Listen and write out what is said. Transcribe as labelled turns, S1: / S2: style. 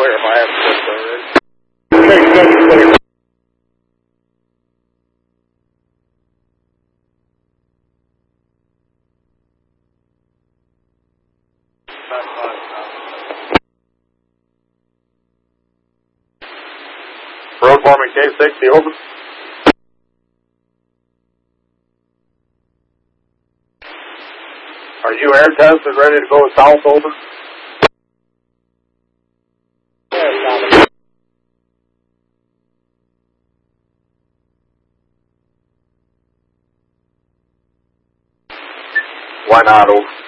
S1: clarify. I haven't looked already. Road forming K60, over. Are you air tested, ready to go south, over? Why not, over?